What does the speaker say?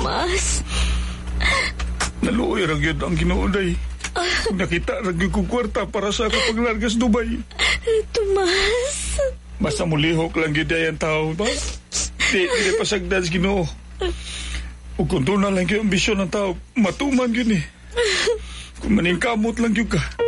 Tomas. Naluoy ra gyud ang Ginoo day. Nakita ra gyud kong kwarta para sa ako paglargas Dubai. Tomas. Basta mulihok lang gyud ay ang tao ba? Di pasagdan sa Ginoo. Ug kung doon na lang yung ambisyon ng tao, matuman yun eh. Kung maningkamot lang yun ka.